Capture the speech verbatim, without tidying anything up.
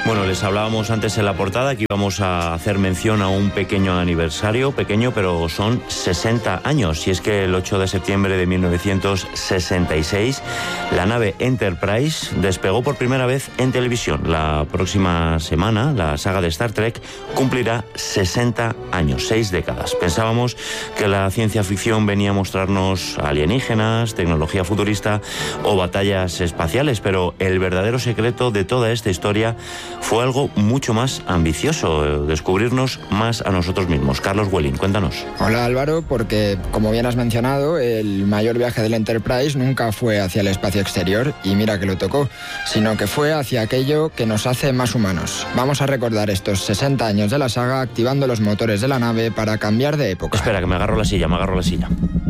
Bueno, les hablábamos antes en la portada que íbamos a hacer mención a un pequeño aniversario, pequeño, pero son sesenta años. Y es que el ocho de septiembre de mil novecientos sesenta y seis, la nave Enterprise despegó por primera vez en televisión. La próxima semana, la saga de Star Trek cumplirá sesenta años, seis décadas. Pensábamos que la ciencia ficción venía a mostrarnos alienígenas, tecnología futurista o batallas espaciales, pero el verdadero secreto de toda esta historia fue algo mucho más ambicioso, descubrirnos más a nosotros mismos. Carlos Welling, cuéntanos. Hola Álvaro, porque como bien has mencionado, el mayor viaje del Enterprise nunca fue hacia el espacio exterior, y mira que lo tocó, sino que fue hacia aquello que nos hace más humanos. Vamos a recordar estos sesenta años de la saga activando los motores de la nave para cambiar de época. Espera, que me agarro la silla, me agarro la silla.